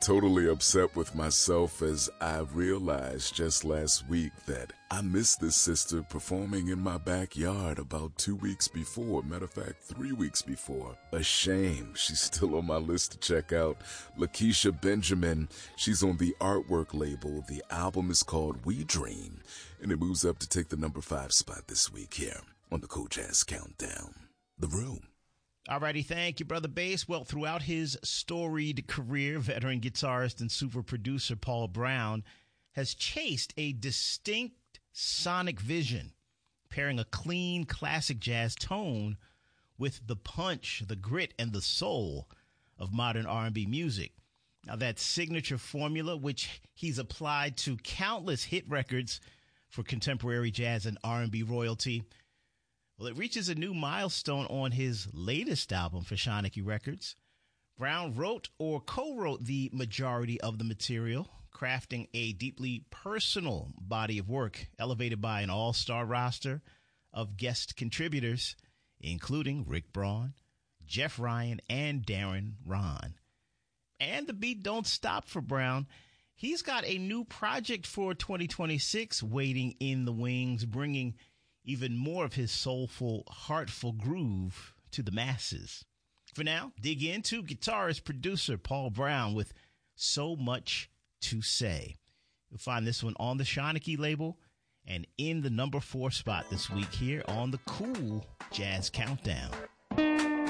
totally upset with myself as I realized just last week that I missed this sister performing in my backyard about 2 weeks before. Matter of fact, 3 weeks before. A shame. She's still on my list to check out. Lakeisha Benjamin. She's on the Artwork label. The album is called We Dream, and it moves up to take the number 5 spot this week here on the Cool Jazz Countdown. The Room. Alrighty, thank you, Brother Bass. Well, throughout his storied career, veteran guitarist and super producer Paul Brown has chased a distinct sonic vision, pairing a clean classic jazz tone with the punch, the grit, and the soul of modern R&B music. Now, that signature formula, which he's applied to countless hit records for contemporary jazz and R&B royalty, well, it reaches a new milestone on his latest album for Shanachie Records. Brown wrote or co-wrote the majority of the material, crafting a deeply personal body of work elevated by an all-star roster of guest contributors, including Rick Braun, Jeff Ryan, and Darren Rahn. And the beat don't stop for Brown. He's got a new project for 2026 waiting in the wings, bringing even more of his soulful, heartful groove to the masses. For now, dig into guitarist, producer Paul Brown with So Much to Say. You'll find this one on the Shanachie label and in the number 4 spot this week here on the Cool Jazz Countdown.